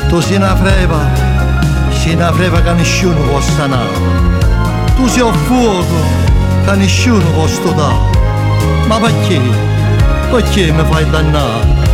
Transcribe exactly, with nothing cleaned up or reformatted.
Tu sei una freva, sei una freva che nessuno può stanare. Tu sei un fuoco che nessuno può studare. Ma perché? Perché mi fai dannare?